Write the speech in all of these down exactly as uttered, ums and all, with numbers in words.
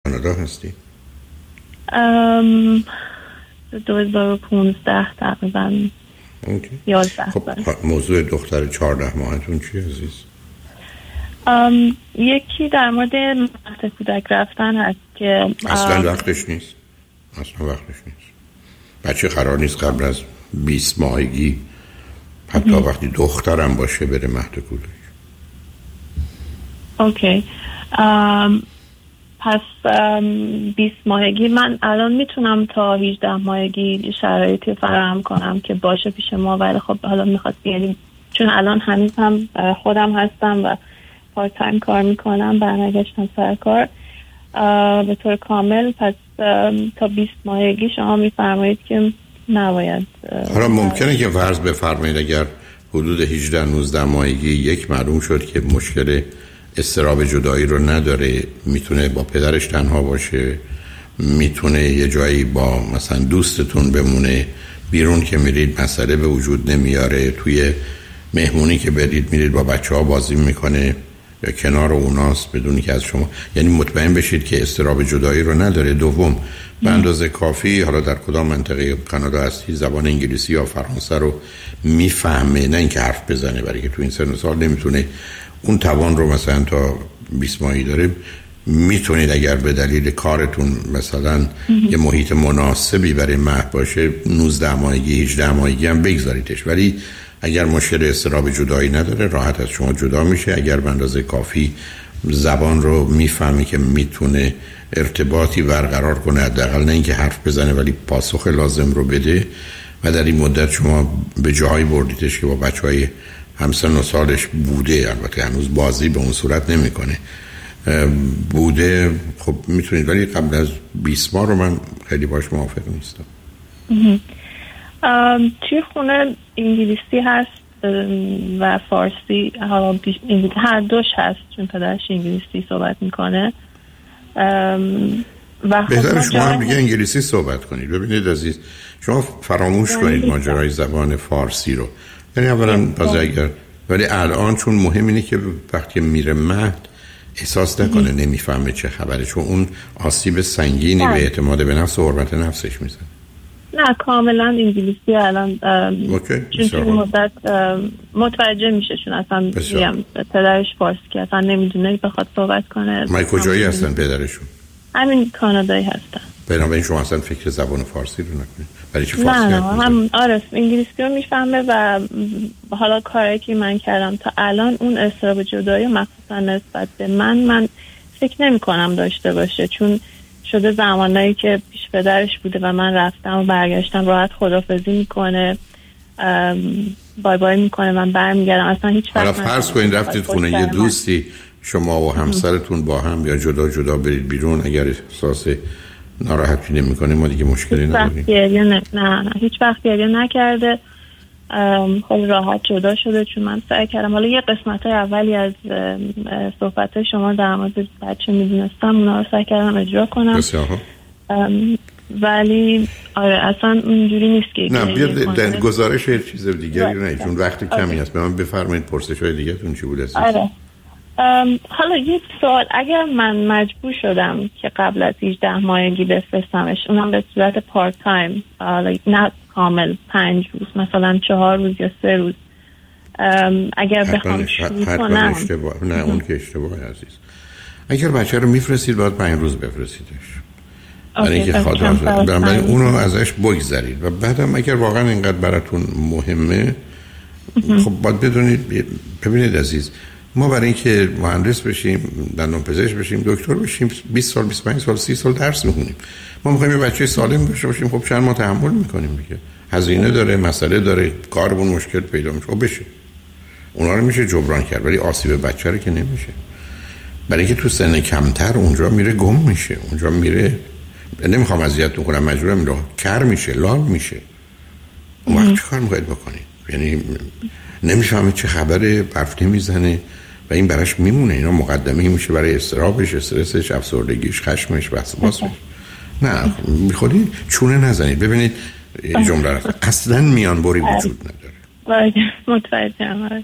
کانادا هستی؟ ام دو هزار و پانزده تقریبا. اوکی. یازده. خب موضوع دختر چهارده ماهتون چی عزیز؟ ام یکی در مورد مهد کودک رفتن هست که اصلا وقتش نیست. اصلا وقتش نیست. بچه قرار نیست قبل از بیست ماهگی حتی وقتی دخترم باشه بره مهد کودک. اوکی. ام پس بیست ماهگی من الان میتونم تا هجده ماهگی شرایطی فراهم کنم که باشه پیش ما، ولی خب حالا میخواد یعنی چون الان هنوز هم خودم هستم و پارت تایم کار میکنم، برنگشتم سر کار به طور کامل. پس تا بیست ماهگی شما میفرمایید که نباید. حالا ممکنه که فرض بفرمایید اگر حدود هجده نوزده ماهگی یک معلوم شد که مشکل اضطراب جدایی رو نداره، میتونه با پدرش تنها باشه، میتونه یه جایی با مثلا دوستتون بمونه، بیرون که میرید مسئله به وجود نمیاره، توی مهمونی که برید میرید با بچه ها بازی میکنه یا کنار اوناست بدونی که از شما، یعنی مطمئن بشید که اضطراب جدایی رو نداره. دوم به اندازه کافی حالا در کدام منطقه کانادا هستی زبان انگلیسی یا فرانسه رو میفهمه، نه اینکه حرف بزنه، برای که تو این سن و سال نمیتونه اون توان رو مثلا تا بیست ماهی داره. میتونید اگر به دلیل کارتون مثلا یه محیط مناسبی برای مهد باشه نوزده ماهگی هجده ماهگی هم بگذاریدش، ولی اگر مشکل اضطراب جدایی نداره راحت از شما جدا میشه. اگر به اندازه کافی زبان رو میفهمی که میتونه ارتباطی برقرار کنه، حداقل نه اینکه حرف بزنه ولی پاسخ لازم رو بده، و در این مدت شما به جایی بردیدش که با بچهای همسن و سالش بوده، البته هنوز بازی به اون صورت نمیکنه بوده، خب میتونید، ولی قبل از بیست ماه رو من خیلی باش موافق نیستم. توی خونه انگلیسی هست و فارسی، حالا هر دوش هست چون پدرش انگلیسی صحبت میکنه و بهتره شما هم دیگه انگلیسی صحبت کنید. ببینید عزیز، شما فراموش کنید ماجرای زبان فارسی رو، یعنی اولا باز اگر، ولی الان چون مهم اینه که وقتی میره مهد احساس نکنه نمیفهمه چه خبره، چون اون آسیب سنگینی به اعتماد به نفس و حرمت نفسش میزنه. نه کاملا انگلیسی الان چون توی مدت متوجه میشه، چون اصلا میگم پدرش فارسی که اصلا نمیدونه بخواد صحبت کنه. ما کجایی هستن پدرشون؟ همین کانادایی هستن. بنابراین شما اصلا فکر زبان فارسی رو نکنید. برای چی فارسی؟ نه نه هم آره انگلیسی رو میفهمه و حالا کاری که من کردم تا الان اون اضطراب جدایی مخصوصا نسبت به من من فکر نمی کنم داشته باشه، چون شده زمانایی که پیش پدرش بوده و من رفتم و برگشتم راحت خدافظی میکنه، بای بای میکنه، من برمیگردم، اصلا هیچ وقت. حالا فرض کنید رفتید خونه یه دوستی شما و همسرتون با هم یا جدا جدا برید بیرون، اگر احساس ناراحتی نمیکنه ما دیگه مشکلی نداریم. نه نه نه هیچ وقت گریه نکرده، خیلی راحت جدا شده، چون من سعی کردم حالا یه قسمت اولی از صحبت شما در مورد بچه میدونستم اونا رو سعی کردم اجرا کنم، ولی آره اصلا اونجوری نیست که نه بیاد در گزارش یه چیز دیگری رو نه، چون وقت کمی هست. به من بفرمایید پرسش های دیگه تون چی بود هست؟ آره حالا یه سوال، اگر من مجبور شدم که قبل از هجده ماهگی بفرستمش، اونم به صورت پارت تایم، نه کامل پنج روز، مثلا چهار روز یا سه روز، اگر بخوام شروع کنم اشتباه. نه اون که اشتباه عزیز. اگر بچه رو میفرستید باید پنج روز بفرستیدش، برای اینکه خاطر بنابراین اونو ازش بگذارید و بعدم اگر واقعا اینقدر براتون مهمه خب باید بدونید. ببینید عزیز، ما برای اینکه مهندس بشیم، دندان پزشک بشیم، دکتر بشیم، بیست سال بیست و پنج سال سی سال درس میخونیم. ما میخوایم یه بچه سالم داشته باشیم، خب چند ما تحمل میکنیم دیگه، هزینه داره، مسئله داره، کارمون مشکل پیدا میشه، خب بشه اونا رو میشه جبران کرد، ولی آسیب بچه رو که نمیشه. برای اینکه تو سن کمتر اونجا میره گم میشه، اونجا میره، نمیخوام اذیتتون کنم، مجبورم میره کر میشه، لال میشه. اون وقت چه کار میخواید بکنید؟ یعنی نمیفهمه چه خبره، برف نمیزنه و این براش میمونه. اینا مقدمه میشه برای استرابش، استرسش، افسردگیش، خشمش، وسواسش. نه میخوادید چونه نزنید. ببینید این جمله رو اصلا میانبری وجود نداره. متوجهم.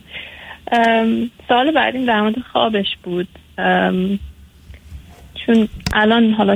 سوال بعدیم در مورد خوابش بود، چون الان حالا